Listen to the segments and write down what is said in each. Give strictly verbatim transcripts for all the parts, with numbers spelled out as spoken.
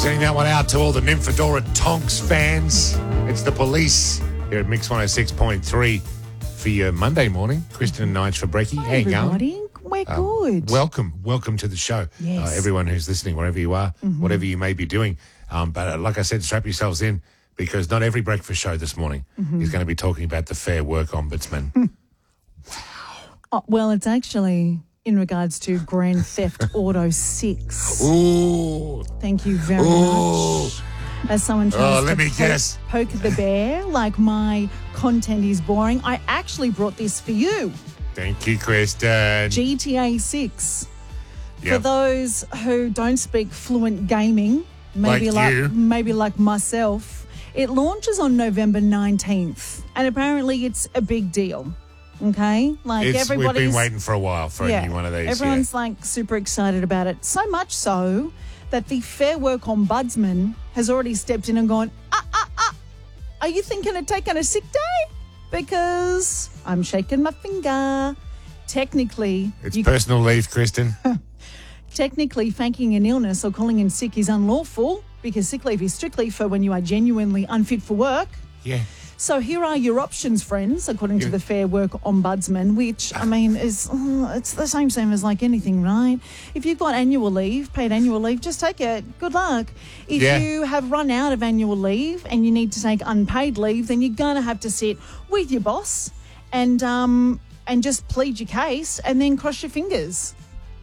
Sending that one out to all the Nymphadora Tonks fans. It's the police here at Mix one oh six point three for your Monday morning. Kristen and Nige for Breaky. Hi, How you everybody. going? We're Um, good. welcome. Welcome to the show. Yes. Uh, everyone who's listening, wherever you are, Mm-hmm. whatever you may be doing. Um, but uh, like I said, strap yourselves in because not every breakfast show this morning Mm-hmm. is going to be talking about the Fair Work Ombudsman. Oh, well, it's actually in regards to Grand Theft Auto six. Ooh. Thank you very Ooh. much. As someone tries Oh, to let me poke, guess. poke the bear like my content is boring, I actually brought this for you. Thank you, Kristen. G T A six. For Yep. those who don't speak fluent gaming, maybe Like like, you. maybe like myself, it launches on November nineteenth, and apparently it's a big deal. Okay, like It's, we've everybody's been waiting for a while for a new one of these. everyone's like super excited about it. So much so that the Fair Work Ombudsman has already stepped in and gone, ah, ah, ah, are you thinking of taking a sick day? Because I'm shaking my finger. Technically, yeah. It's you, personal leave, Kristen. technically faking an illness or calling in sick is unlawful because sick leave is strictly for when you are genuinely unfit for work. Yeah. So here are your options, friends, according to Yeah. the Fair Work Ombudsman, which, I mean, is uh, it's the same same as like anything, right? If you've got annual leave, paid annual leave, just take it. Good luck. If Yeah. you have run out of annual leave and you need to take unpaid leave, then you're going to have to sit with your boss and um and just plead your case and then cross your fingers.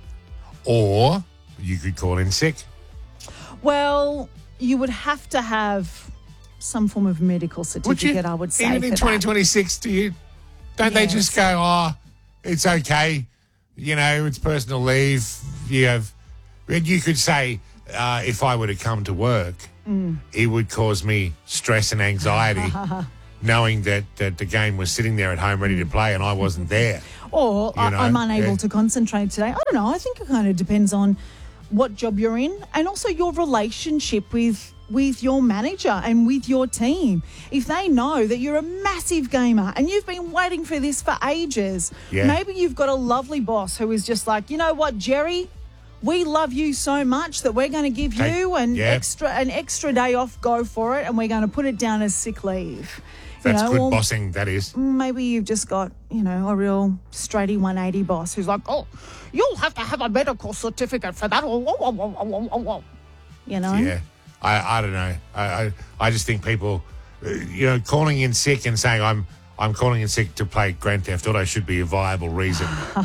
Or you could call in sick. Well, you would have to have some form of medical Would you? certificate, I would say. Even in for twenty that. twenty-six, do you? Don't they just Yes. go, oh, it's okay, you know, it's personal leave. You have, and you could say, uh, if I were to come to work, Mm. it would cause me stress and anxiety, knowing that, that the game was sitting there at home ready to play and I wasn't there. Or You I, know, I'm unable yeah. to concentrate today. I don't know. I think it kind of depends on what job you're in and also your relationship with with your manager and with your team. If they know that you're a massive gamer and you've been waiting for this for ages, Yeah. maybe you've got a lovely boss who is just like, you know what, Jerry, we love you so much that we're going to give Take- you an yeah. extra an extra day off. Go for it, and we're going to put it down as sick leave. You That's know, good or- bossing, that is. Maybe you've just got, you know, a real straighty one eighty boss who's like, oh, you'll have to have a medical certificate for that. You know? Yeah, I, I don't know. I, I I just think people, uh, you know, calling in sick and saying I'm I'm calling in sick to play Grand Theft Auto should be a viable reason.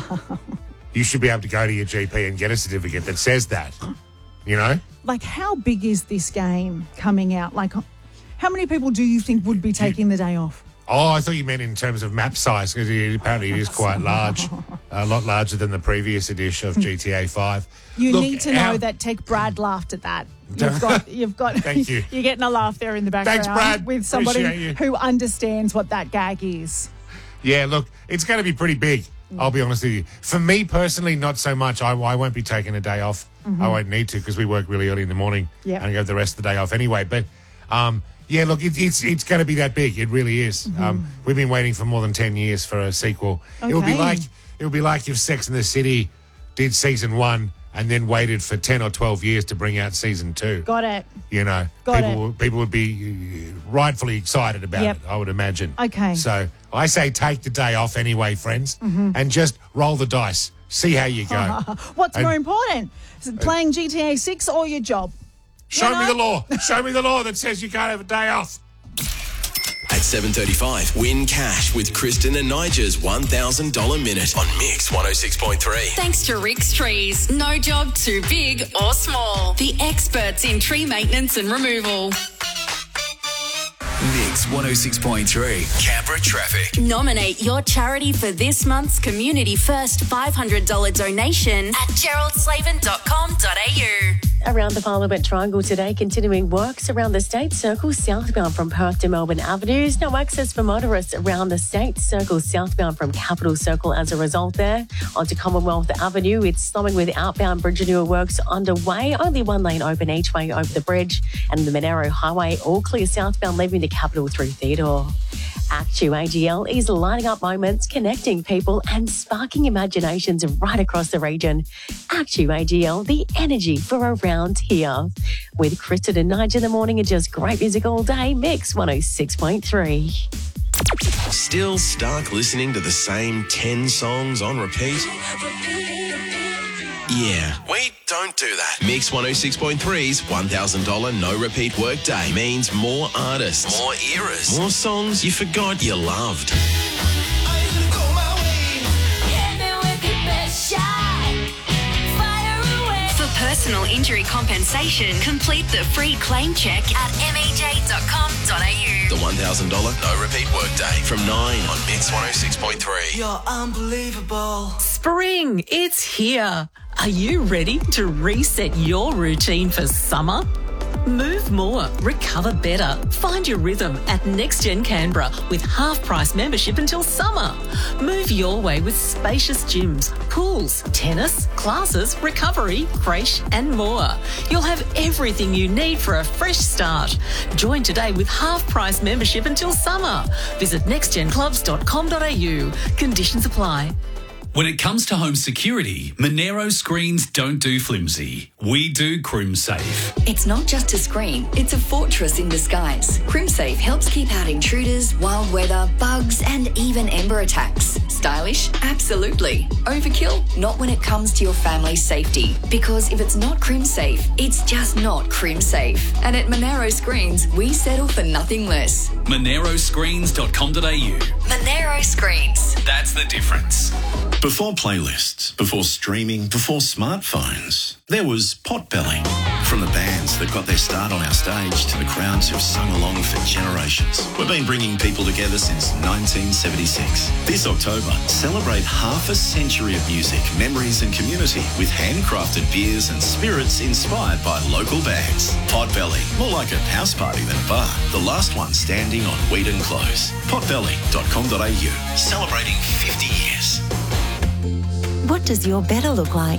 You should be able to go to your G P and get a certificate that says that. You know, Like, how big is this game coming out? Like, how many people do you think would be taking the day off? oh, I thought you meant in terms of map size because apparently it is quite large, a lot larger than the previous edition of G T A five. You Look, need to how- know that Tech Brad laughed at that. You've got, you've got. Thank you. You're getting a laugh there in the background. Thanks, Brad. With somebody Appreciate you. who understands what that gag is. Yeah, look, it's going to be pretty big. I'll be honest with you. For me personally, not so much. I, I won't be taking a day off. I won't need to because we work really early in the morning Yeah. and I have the rest of the day off anyway. But um, yeah, look, it, it's it's going to be that big. It really is. Um, we've been waiting for more than ten years for a sequel. It would be Okay. like it would be like if Sex and the City did season one and then waited for ten or twelve years to bring out season two. Got it. You know, Got people it. will- people would be uh, rightfully excited about Yep. it. I would imagine. Okay. So I say take the day off anyway, friends, and just roll the dice. See how you go. What's And- more important? Is it playing G T A six or your job? Show You me know? the law. Show me the law that says you can't have a day off. At seven thirty-five, win cash with Kristen and Nigel's one thousand dollars minute on Mix one oh six point three. Thanks to Rick's Trees. No job too big or small. The experts in tree maintenance and removal. Mix one oh six point three. Canberra traffic. Nominate your charity for this month's Community First five hundred dollars donation at gerald slaven dot com dot a u. Around the Parliament Triangle today, continuing works around the State Circle southbound from Perth to Melbourne Avenues. No access for motorists around the State Circle southbound from Capital Circle as a result there. Onto Commonwealth Avenue, it's slowing with outbound bridge renewal works underway. Only one lane open each way over the bridge. And the Monaro Highway, all clear southbound leaving the Capital through Theodore. Actu A G L is lighting up moments, connecting people and sparking imaginations right across the region. Actu A G L, the energy for around here. With Kristen and Nigel in the morning and just great music all day, Mix one oh six point three. Still stuck listening to the same ten songs on repeat? Yeah, we don't do that. Mix one oh six point three's one thousand dollars no repeat workday means more artists, more eras, more songs you forgot you loved. For personal injury compensation, complete the free claim check at m e j dot com dot a u. The one thousand dollars no repeat workday from nine on Mix one oh six point three. You're unbelievable. Spring, it's here. Are you ready to reset your routine for summer? Move more, recover better. Find your rhythm at NextGen Canberra with half-price membership until summer. Move your way with spacious gyms, pools, tennis, classes, recovery, creche and more. You'll have everything you need for a fresh start. Join today with half-price membership until summer. Visit next gen clubs dot com dot a u. Conditions apply. When it comes to home security, Monero screens don't do flimsy. We do CrimSafe. It's not just a screen, it's a fortress in disguise. CrimSafe helps keep out intruders, wild weather, bugs, and even Ember attacks. Stylish? Absolutely. Overkill? Not when it comes to your family's safety. Because if it's not CrimSafe, it's just not CrimSafe. And at Monero Screens, we settle for nothing less. Monero screens dot com dot a u. Monero Screens. That's the difference. Before playlists, before streaming, before smartphones, there was Potbelly. From the bands that got their start on our stage to the crowds who've sung along for generations, we've been bringing people together since nineteen seventy-six. This October, celebrate half a century of music, memories and community with handcrafted beers and spirits inspired by local bands. Potbelly, more like a house party than a bar. The last one standing on Wheaton Close. potbelly dot com dot a u. Celebrating fifty years. What does your better look like?